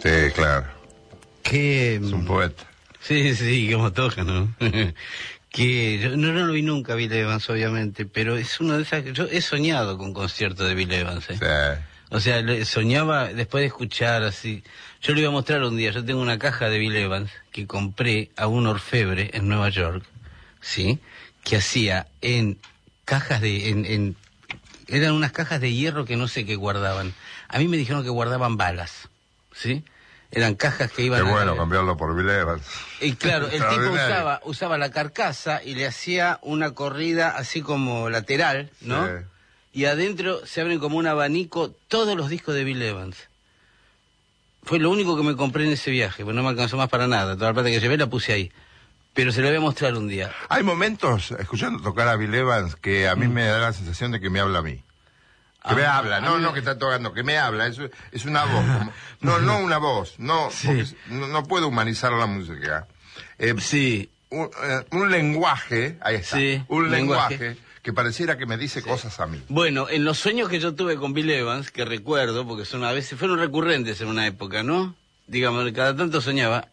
Sí, claro. Que... Es un poeta. Sí, como toca, ¿no? Que yo no lo vi nunca, Bill Evans, obviamente, pero es una de esas que yo he soñado con conciertos de Bill Evans, ¿eh? Sí. O sea, soñaba después de escuchar así. Yo le iba a mostrar un día, yo tengo una caja de Bill Evans que compré a un orfebre en Nueva York, ¿sí? Que hacía en cajas eran unas cajas de hierro que no sé qué guardaban. A mí me dijeron que guardaban balas, ¿sí? Eran cajas que iban... Qué bueno cambiarlo por Bill Evans. Y claro, el tipo usaba la carcasa y le hacía una corrida así como lateral, ¿no? Sí. Y adentro se abren como un abanico todos los discos de Bill Evans. Fue lo único que me compré en ese viaje, pues no me alcanzó más para nada. Toda la plata que llevé la puse ahí. Pero se lo voy a mostrar un día. Hay momentos, escuchando tocar a Bill Evans, que a mí me da la sensación de que me habla a mí. Que me habla, no que está tocando, que me habla, es una voz. No una voz, no, sí. No puedo humanizar la música. Sí. Un lenguaje, ahí está, sí, un lenguaje que pareciera que me dice cosas a mí. Bueno, en los sueños que yo tuve con Bill Evans, que recuerdo, porque a veces fueron recurrentes en una época, ¿no? Digamos, cada tanto soñaba,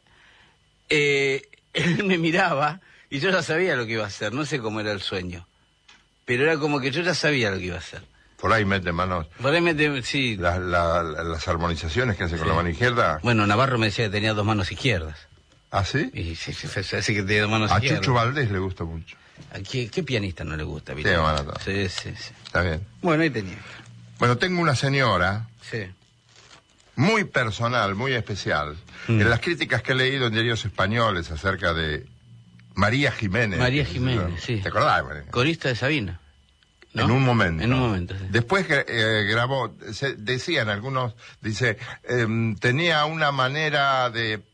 él me miraba y yo ya sabía lo que iba a hacer, no sé cómo era el sueño, pero era como que yo ya sabía lo que iba a hacer. Por ahí mete manos. Por ahí mete, sí. Las armonizaciones que hace con la mano izquierda. Bueno, Navarro me decía que tenía dos manos izquierdas. ¿Ah, sí? Y sí, así que tenía dos manos izquierdas. A Chucho Valdés le gusta mucho. ¿A qué pianista no le gusta? Sí, bueno, sí. Está bien. Bueno, ahí tenía. Bueno, tengo una señora. Sí. Muy personal, muy especial. En las críticas que he leído en diarios españoles acerca de María Jiménez. María Jiménez, sí. ¿Te acordás, María? Corista de Sabina. ¿No? En un momento. Sí. Después grabó, decían algunos, dice, tenía una manera de...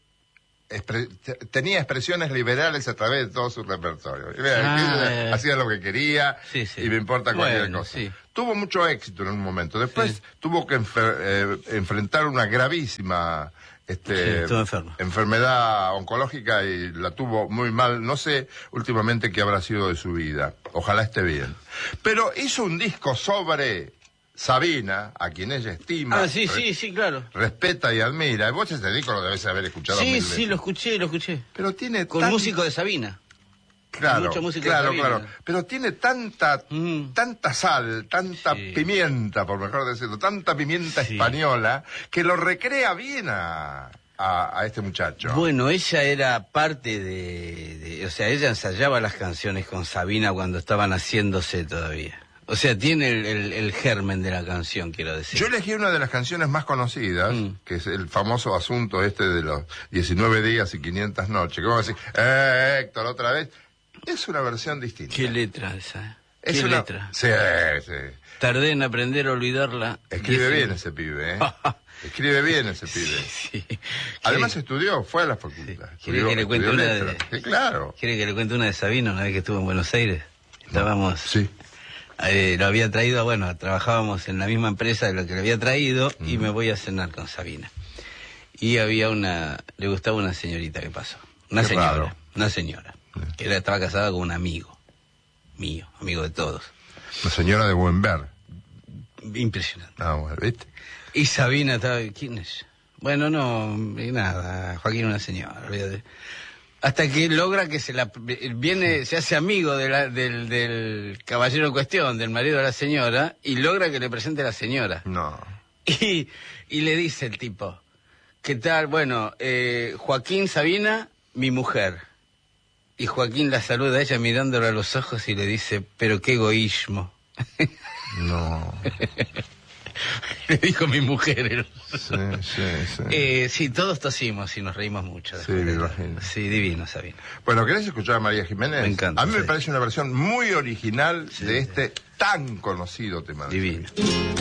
tenía expresiones liberales a través de todo su repertorio. Hacía lo que quería y me importa cualquier cosa. Sí. Tuvo mucho éxito en un momento. Después tuvo que enfrentar una gravísima... enfermedad oncológica y la tuvo muy mal. No sé últimamente qué habrá sido de su vida. Ojalá esté bien. Pero hizo un disco sobre Sabina, a quien ella estima. Sí, claro. Respeta y admira. Vos este disco lo debes haber escuchado mil veces. Sí, lo escuché. Pero tiene con músico de Sabina. Claro. Pero tiene tanta sal, tanta pimienta, por mejor decirlo, tanta pimienta española, que lo recrea bien a este muchacho. Bueno, ella era parte o sea, ella ensayaba las canciones con Sabina cuando estaban haciéndose todavía. O sea, tiene el germen de la canción, quiero decir. Yo elegí una de las canciones más conocidas, que es el famoso asunto de los 19 días y 500 noches. Que vamos a decir, Héctor, otra vez. Es una versión distinta. ¿Qué letra esa? ¿Qué letra? Sí. Tardé en aprender a olvidarla. Escribe bien ese pibe, ¿eh? Escribe bien ese pibe. Sí. Además estudió, fue a la facultad. ¿Quiere que le cuente una de... Sí, claro. ¿Quiere que le cuente una de Sabino una vez que estuvo en Buenos Aires? Estábamos... Sí. Lo había traído, trabajábamos en la misma empresa de lo que lo había traído y me voy a cenar con Sabina. Y le gustaba una señorita que pasó. Una señora. Que estaba casada con un amigo mío, amigo de todos. Una señora de buen ver. Impresionante. Bueno, ¿viste? Y Sabina estaba... ¿Quién es? Bueno, no, nada, Joaquín una señora, olvídate. Hasta que logra que se hace amigo del caballero en cuestión, del marido de la señora, y logra que le presente a la señora. No. Y le dice el tipo, ¿qué tal? Bueno, Joaquín Sabina, mi mujer. Y Joaquín la saluda a ella mirándola a los ojos y le dice, pero qué egoísmo. No. Le dijo mi mujer. Sí. Sí, todos tosimos y nos reímos mucho. Sí, me imagino. Sí, divino, Sabina. Bueno, ¿querés escuchar a María Jiménez? Me encanta. A mí me parece una versión muy original de este tan conocido tema. Divino.